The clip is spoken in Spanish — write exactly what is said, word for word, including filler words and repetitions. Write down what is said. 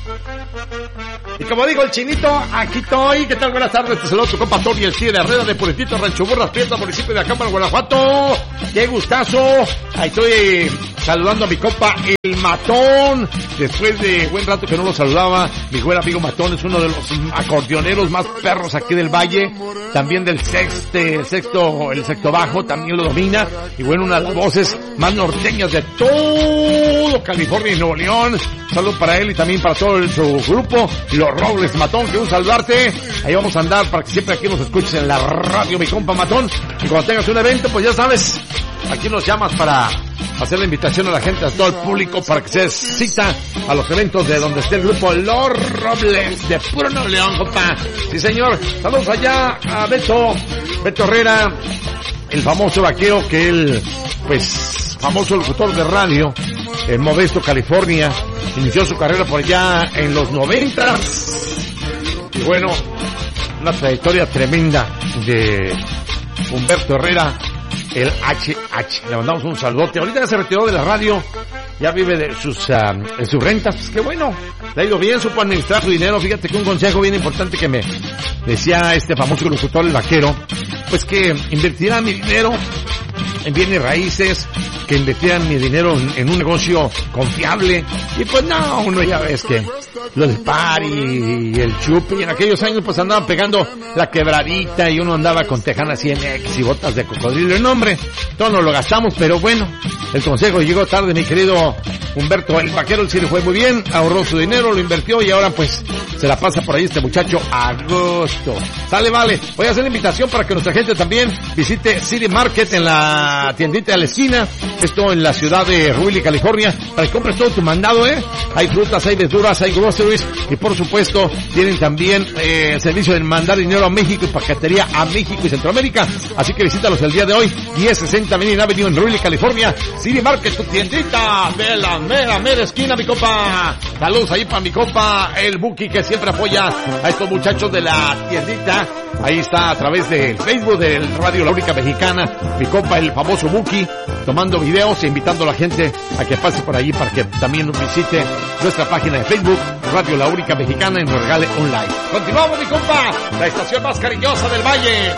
Y como digo el chinito, aquí estoy. ¿Qué tal? Buenas tardes. Te saludo tu compa Tony, el C de Herrera de Puritito, Rancho Burras, Piedra, municipio de Acámbaro, Guanajuato. ¡Qué gustazo! Ahí estoy saludando a mi compa El Matón. Después de buen rato que no lo saludaba, mi buen amigo Matón es uno de los acordeoneros más perros aquí del Valle. También del sexte, el sexto, el sexto bajo, también lo domina. Y bueno, una de las voces más norteñas de todo California y Nuevo León. Saludos para él y también para todo el, su grupo, Los Robles. Matón, que un saludarte. Ahí vamos a andar para que siempre aquí nos escuches en la radio, mi compa Matón. Y cuando tengas un evento, pues ya sabes, aquí nos llamas para hacer la invitación a la gente, a todo el público, para que se cita a los eventos de donde esté el grupo Los Robles de puro Nuevo León, compa. Sí, señor. Saludos allá a Beto, Beto Herrera, el famoso vaquero que él, pues, famoso locutor de radio en Modesto, California. Inició su carrera por allá en los noventas. Y bueno, una trayectoria tremenda de Humberto Herrera, el H H. Le mandamos un saludote. Ahorita ya se retiró de la radio, ya vive de sus, uh, de sus rentas. Pues qué bueno, le ha ido bien, supo administrar su dinero. Fíjate que un consejo bien importante que me decía este famoso locutor, el vaquero, pues que invertirá mi dinero en bienes raíces, que invertían mi dinero en, en un negocio confiable. Y pues no, uno ya ves que lo del party y el chupe, y en aquellos años pues andaban pegando la quebradita y uno andaba con tejanas cien equis y botas de cocodrilo. Y no, hombre, todos nos lo gastamos, pero bueno, el consejo llegó tarde, mi querido Humberto, el vaquero. El sí le fue muy bien, ahorró su dinero, lo invirtió y ahora pues se la pasa por ahí este muchacho a gusto. Sale, vale. Voy a hacer la invitación para que nuestra gente también visite City Market en la tiendita de la esquina. Esto en la ciudad de Ruili, California, para que compres todo tu mandado, ¿eh? Hay frutas, hay verduras, hay groceries y por supuesto tienen también eh, el servicio de mandar dinero a México y paquetería a México y Centroamérica. Así que visítalos el día de hoy, diez sesenta Main Avenue en Ruili, California. City Market, tu tiendita de la mera, mera esquina, mi compa. Saludos ahí para mi compa, el Buki, que siempre apoya a estos muchachos de la tiendita. Ahí está a través del Facebook de Radio La Única Mexicana, mi compa, el famoso Buki, tomando videos e invitando a la gente a que pase por allí para que también nos visite nuestra página de Facebook, Radio La Única Mexicana, y nos regale un like. Continuamos, mi compa, la estación más cariñosa del Valle.